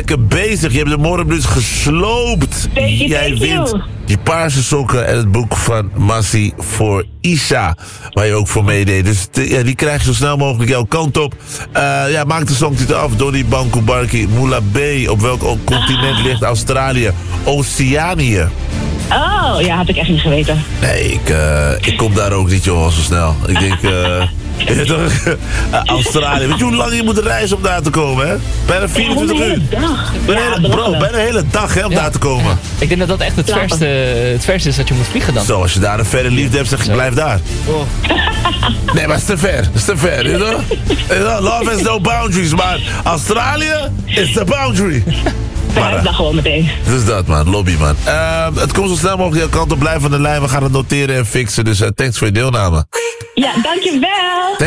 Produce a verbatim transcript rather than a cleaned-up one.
lekker bezig. Je hebt de Morenblues gesloopt. Thank you, Jij thank wint you. die paarse sokken en het boek van Massi voor Isa. Waar je ook voor meedeed. Dus te, ja, die krijg je zo snel mogelijk jouw kant op. Uh, ja, maak de songtitel af. Donnie Banku Barki Moula B. Op welk continent ligt Australië? Oceanië. Oh, ja, had ik echt niet geweten. Nee, ik, uh, ik kom daar ook niet, joh, zo snel. Ik denk, uh, ja, toch, uh, Australië. Weet je hoe lang je moet reizen om daar te komen, hè? Bijna vierentwintig uur. Dag. Bijna, Ja, hele, bro, bijna een hele dag, hè, om Ja. daar te komen. Ik denk dat dat echt het Slapen. verste, het verste is dat je moet vliegen dan. Zo, als je daar een verre liefde hebt, zeg je, blijf daar. Oh. Nee, maar het is te ver. Het is te ver, you know? You know? Love has no boundaries, maar Australië is the boundary. Blijf Maar, dan gewoon meteen. dus dat, man. Lobby, man. Uh, het komt zo snel mogelijk jouw kant op. Blijf aan de lijn. We gaan het noteren en fixen. Dus uh, thanks voor je deelname. Ja, dankjewel.